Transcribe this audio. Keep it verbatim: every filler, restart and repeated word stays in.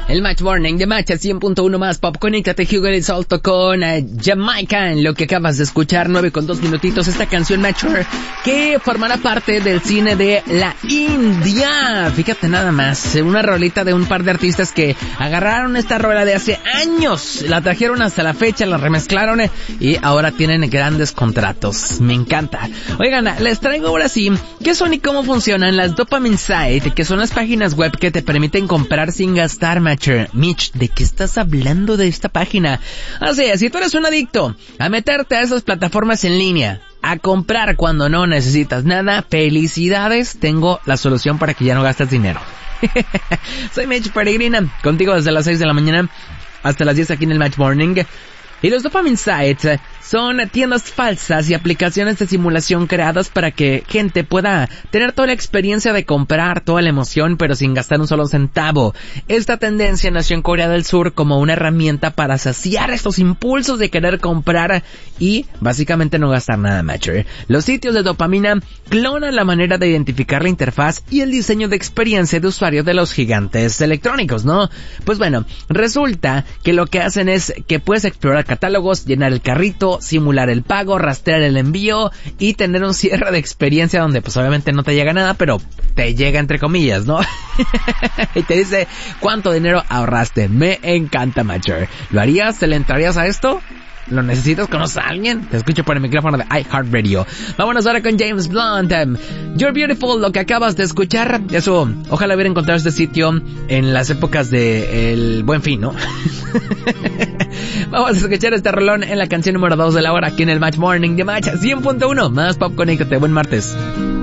El Match Morning de Match a cien punto uno más Pop. Conéctate, Hugo el Salto con uh, Jamaica en lo que acabas de escuchar, nueve con dos minutitos. Esta canción Mature que formará parte del cine de la India. Fíjate nada más, una rolita de un par de artistas que agarraron esta rola de hace años, la trajeron hasta la fecha, la remezclaron eh, y ahora tienen grandes contratos. Me encanta. Oigan, les traigo ahora sí qué son y cómo funcionan las Dopamine Site, que son las páginas web que te permiten comprar sin gastar. Mitch, ¿de qué estás hablando de esta página? Así es, si tú eres un adicto a meterte a esas plataformas en línea, a comprar cuando no necesitas nada, felicidades, tengo la solución para que ya no gastes dinero. Soy Mitch Peregrina, contigo desde las seis de la mañana hasta las diez aquí en el Match Morning. Y los Dopamine Sites son tiendas falsas y aplicaciones de simulación creadas para que gente pueda tener toda la experiencia de comprar, toda la emoción, pero sin gastar un solo centavo. Esta tendencia nació en Corea del Sur como una herramienta para saciar estos impulsos de querer comprar y básicamente no gastar nada, Matcher. Los sitios de dopamina clonan la manera de identificar la interfaz y el diseño de experiencia de usuario de los gigantes electrónicos, ¿no? Pues bueno, resulta que lo que hacen es que puedes explorar catálogos, llenar el carrito, simular el pago, rastrear el envío y tener un cierre de experiencia donde pues obviamente no te llega nada, pero te llega entre comillas, ¿no? Y te dice cuánto dinero ahorraste. Me encanta, Matcher. ¿Lo harías? ¿Te le entrarías a esto? ¿Lo necesitas? ¿Conoces a alguien? Te escucho por el micrófono de iHeartRadio. Vámonos ahora con James Blunt. Um, You're Beautiful, lo que acabas de escuchar. Eso, ojalá hubiera encontrado este sitio en las épocas de el Buen Fin, ¿no? Vamos a escuchar este rolón en la canción número dos de la hora aquí en el Match Morning de Match cien punto uno. Más Pop, conéctate. Buen martes.